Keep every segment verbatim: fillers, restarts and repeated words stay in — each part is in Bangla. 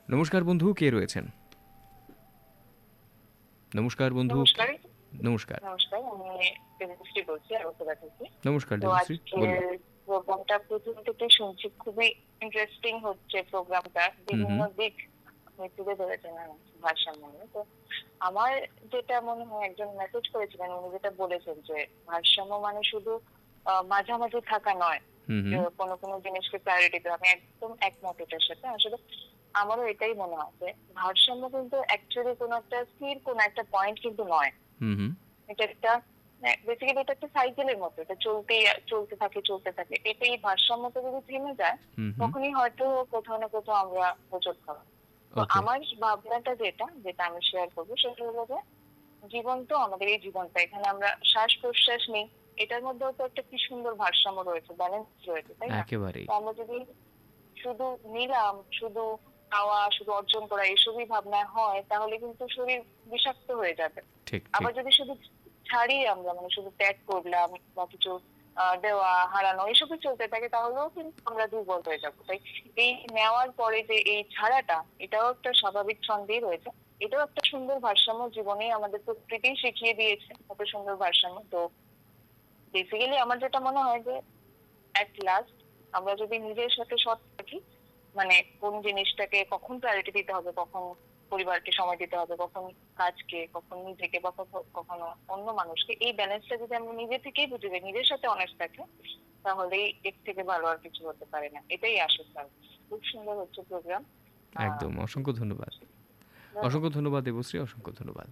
নমস্কার বন্ধু, কে রয়েছেন? নমস্কার বন্ধু। নমস্কার। নমস্কার। নমস্কার, আমি দেবশ্রী বলছি আগরতলা থেকে। নমস্কার তো দেবশ্রী, বলুন। আজকের প্রোগ্রামটা প্রথম থেকে শুনছি, খুবই ইন্টারেস্টিং হচ্ছে প্রোগ্রামটা। হুম বিভিন্ন হুম দিক আপনি তুলে ধরেছেন আমার ভারসাম্য নিয়ে। তো আমার যেটা মনে হয়, একজন মেসেজ করেছিলেন, উনি যেটা বলেছেন যে ভারসাম্য মানে শুধু আহ, মাঝামাঝি থাকা নয়, হুম যে হুম কোনো কোনো জিনিসকে প্রায়োরিটি দেওয়া। আমি একদম একমত এটার সাথে। আসলে আমারও এটাই মনে হয় যে ভারসাম্য কিন্তু অ্যাকচুয়ালি কোনো একটা স্থির কোনো একটা পয়েন্ট কিন্তু নয়। হুম হুম এটা একটা বেসিক্যালি এটা একটা সাইকেলের মতো, এটা চলতেই চলতে থাকে চলতে থাকে। এটা এই ভারসাম্যটা যদি থেমে যায়, হুম হুম তখনই হয়তো কোথাও না কোথাও আমরা হোঁচট খাবো। তো ওকে। আমার ভাবনাটা যেটা যেটা আমি শেয়ার করবো, সেটা হলো যে জীবন তো আমাদের, এই জীবনটা এখানে আমরা শ্বাস প্রশ্বাস নিই, এটার মধ্যেও তো একটা কি সুন্দর ভারসাম্য রয়েছে, ব্যালেন্স রয়েছে, তাই না? একেবারেই। তো আমরা যদি শুধু নিলাম, শুধু খাওয়া, শুধু অর্জন করা এসবই ভাবনায় হয়, তাহলে কিন্তু শরীর বিষাক্ত হয়ে যাবে। ঠিক ঠিক। আবার যদি শুধু ছাড়ি আমরা, মানে শুধু ত্যাগ করলাম বা কিছু আহ, দেওয়া হারানো এসবই চলতে থাকে, তাহলেও কিন্তু আমরা দুর্বল হয়ে যাবো। তাই এই নেওয়ার পরে যে এই ছাড়াটা, এটাও একটা স্বাভাবিক ছন্দেই রয়েছে। এটাও একটা সুন্দর ভারসাম্য, জীবনে আমাদের প্রকৃতি শিখিয়ে দিয়েছে কত সুন্দর ভারসাম্য। তো বেসিক্যালি আমার যেটা মনে হয় যে অ্যাট লাস্ট আমরা যদি নিজের সাথে সৎ থাকি, মানে কোন জিনিসটাকে কখন প্রায়োরিটি দিতে হবে, কখন পরিবারকে সময় দিতে হবে, কখন কাজকে, কখন নিজেকে, বা কখন- কখনো অন্য মানুষকে, এই ব্যালেন্সটা যদি আমরা নিজে থেকেই বুঝে যাই, নিজের সাথে অনেস্ট থাকি, তাহলেই এর থেকে ভালো আর কিছু হতে পারে না। এটাই আসল কাজ। খুব সুন্দর হচ্ছে প্রোগ্রাম। আহ একদম, অসংখ্য ধন্যবাদ। অসংখ্য ধন্যবাদ। ধন্যবাদ দেবশ্রী, অসংখ্য ধন্যবাদ।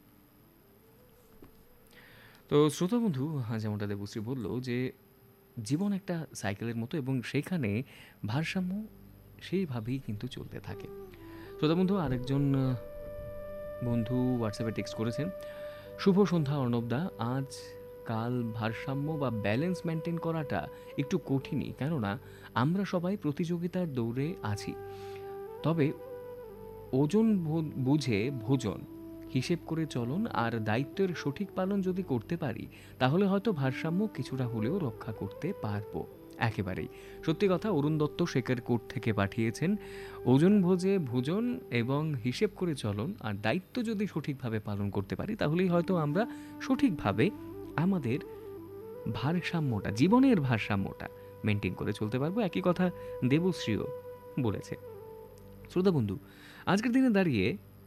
তো শ্রোতা বন্ধু, হ্যাঁ, যেমনটা দেবশ্রী বলল যে জীবন একটা সাইকেলের মতো এবং সেখানে ভারসাম্য সেইভাবেই কিন্তু চলতে থাকে। শ্রোতা বন্ধু, আরেকজন আহ, বন্ধু হোয়াটসঅ্যাপে টেক্সট করেছেন, শুভ সন্ধ্যা অর্ণবদা। আজ কাল ভারসাম্য বা ব্যালেন্স মেনটেন করাটা একটু কঠিনই, কেননা আমরা সবাই প্রতিযোগিতার দৌড়ে আছি। তবে ওজন ভো- বুঝে ভোজন, হিসেব করে চলন আর দায়িত্বের সঠিক পালন যদি করতে পারি, তাহলে হয়তো ভারসাম্য কিছুটা হলেও রক্ষা করতে পারবো। একেবারেই সত্যি কথা। অরুণ দত্ত শেখের কোট থেকে পাঠিয়েছেন, ওজন ভোজে ভোজন এবং হিসেব করে চলন আর দায়িত্ব যদি সঠিকভাবে পালন করতে পারি, তাহলেই হয়তো আমরা সঠিকভাবে আমাদের ভারসাম্যটা, জীবনের ভারসাম্যটা মেনটেন করে চলতে পারবো। একই কথা দেবশ্রীও বলেছে। শ্রোতা বন্ধু, আজকের দিনে দাঁড়িয়ে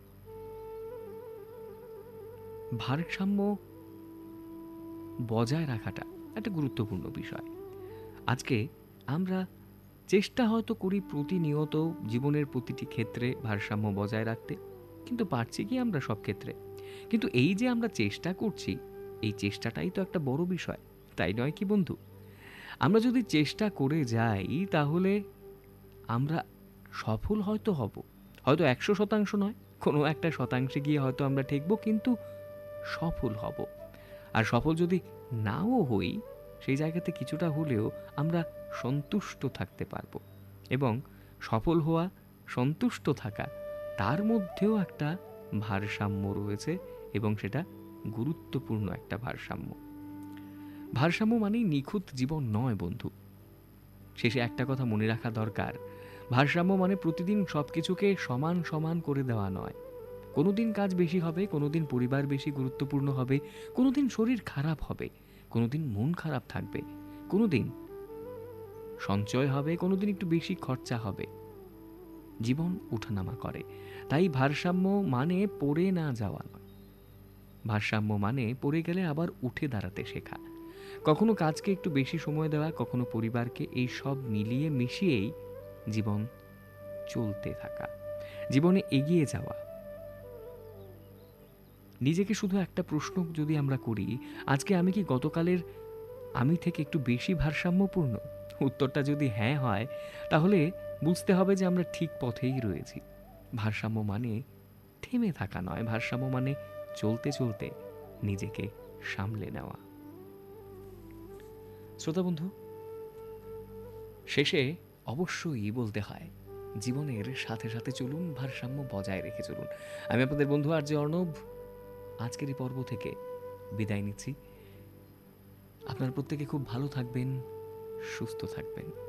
ভারসাম্য বজায় রাখাটা একটা গুরুত্বপূর্ণ বিষয়। আজকে আমরা চেষ্টা হয়তো করি প্রতিনিয়ত জীবনের প্রতিটি ক্ষেত্রে ভারসাম্য বজায় রাখতে, কিন্তু পারছি কি আমরা সব ক্ষেত্রে? কিন্তু এই যে আমরা চেষ্টা করছি, এই চেষ্টাটাই তো একটা বড় বিষয়, তাই নয় কি বন্ধু? আমরা যদি চেষ্টা করে যাই, তাহলে আমরা সফল হয়তো হব, হয়তো একশো শতাংশ নয়, কোনো একটা শতাংশে গিয়ে হয়তো আমরা ঠেকবো, কিন্তু সফল হব। আর সফল যদি নাও হই, সেই জায়গাতে কিছুটা হলেও আমরা সন্তুষ্ট থাকতে পারবো। এবং সফল হওয়া, সন্তুষ্ট থাকা, তার মধ্যেও একটা ভারসাম্য রয়েছে, এবং সেটা গুরুত্বপূর্ণ একটা ভারসাম্য। ভারসাম্য মানেই নিখুঁত জীবন নয় বন্ধু। শেষে একটা কথা মনে রাখা দরকার, ভারসাম্য মানে প্রতিদিন সব কিছুকে সমান সমান করে দেওয়া নয়। কোনোদিন কাজ বেশি হবে, কোনোদিন পরিবার বেশি গুরুত্বপূর্ণ হবে, কোনোদিন শরীর খারাপ হবে, কোনোদিন মন খারাপ থাকবে, কোনোদিন সঞ্চয় হবে, কোনোদিন একটু বেশি খরচা হবে। জীবন উঠানামা করে। তাই ভারসাম্য মানে পড়ে না যাওয়া নয়, ভারসাম্য মানে পড়ে গেলে আবার উঠে দাঁড়াতে শেখা। কখনো কাজকে একটু বেশি সময় দেওয়া, কখনো পরিবারকে, এই সব মিলিয়ে মিশিয়েই জীবন চলতে থাকা, জীবনে এগিয়ে যাওয়া। নিজেকে শুধু একটা প্রশ্ন যদি আমরা করি, আজকে আমি কি গতকালের আমি থেকে একটু বেশি ভারসাম্যপূর্ণ? উত্তরটা যদি হ্যাঁ হয়, তাহলে বুঝতে হবে যে আমরা ঠিক পথেই রয়েছি। ভারসাম্য মানে থেমে থাকা নয়, ভারসাম্য মানে চলতে চলতে নিজেকে সামলে নেওয়া। শ্রোতা বন্ধু, শেষে অবশ্যই বলতে হয়, জীবনের সাথে সাথে চলুন, ভারসাম্য বজায় রেখে চলুন। আমি আপনাদের বন্ধু আর যে অর্ণব, আজকের এই পর্ব থেকে বিদায় নিচ্ছি। আপনারা প্রত্যেকে খুব ভালো থাকবেন, সুস্থ থাকবেন।